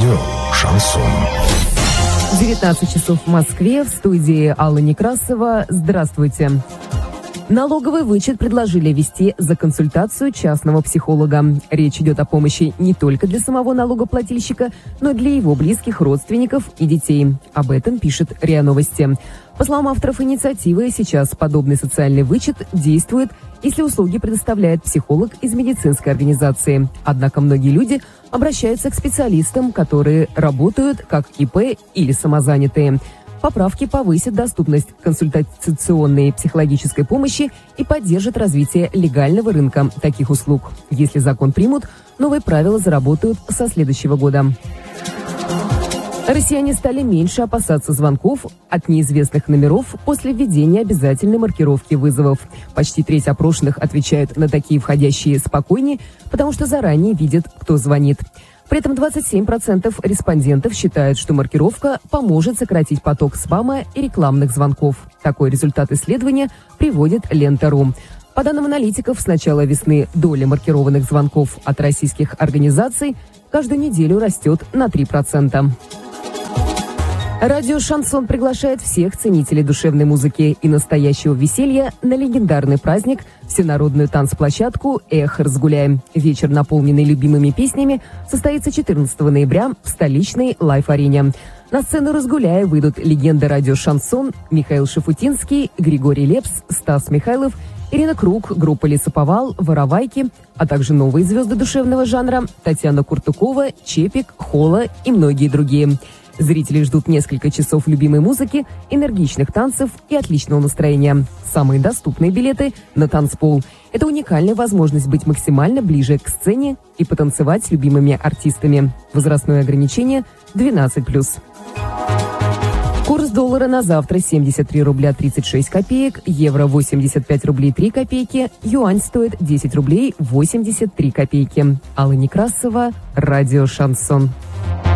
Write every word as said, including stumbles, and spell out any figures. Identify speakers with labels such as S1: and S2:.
S1: Радио «Шансон».
S2: девятнадцать часов в Москве, в студии Алла Некрасова. Здравствуйте. Налоговый вычет предложили ввести за консультацию частного психолога. Речь идет о помощи не только для самого налогоплательщика, но и для его близких родственников и детей. Об этом пишет РИА Новости. По словам авторов инициативы, сейчас подобный социальный вычет действует, если услуги предоставляет психолог из медицинской организации. Однако многие люди обращаются к специалистам, которые работают как ИП или самозанятые. Поправки повысят доступность консультационной психологической помощи и поддержат развитие легального рынка таких услуг. Если закон примут, новые правила заработают со следующего года. Россияне стали меньше опасаться звонков от неизвестных номеров после введения обязательной маркировки вызовов. Почти треть опрошенных отвечают на такие входящие спокойнее, потому что заранее видят, кто звонит. При этом двадцать семь процентов респондентов считают, что маркировка поможет сократить поток спама и рекламных звонков. Такой результат исследования приводит Лента точка ру. По данным аналитиков, с начала весны доля маркированных звонков от российских организаций каждую неделю растет на три процента. Радио «Шансон» приглашает всех ценителей душевной музыки и настоящего веселья на легендарный праздник – всенародную танцплощадку «Эх, разгуляем». Вечер, наполненный любимыми песнями, состоится четырнадцатого ноября в столичной Лайф-арене. На сцену «Разгуляя» выйдут легенды радио «Шансон» Михаил Шафутинский, Григорий Лепс, Стас Михайлов, Ирина Круг, группа «Лесоповал», «Воровайки», а также новые звезды душевного жанра Татьяна Куртукова, Чепик, Хола и многие другие. Зрители ждут несколько часов любимой музыки, энергичных танцев и отличного настроения. Самые доступные билеты на танцпол. Это уникальная возможность быть максимально ближе к сцене и потанцевать с любимыми артистами. Возрастное ограничение двенадцать плюс. Курс доллара на завтра семьдесят три рубля тридцать шесть копеек, евро восемьдесят пять рублей три копейки, юань стоит десять рублей восемьдесят три копейки. Алла Некрасова, радио «Шансон».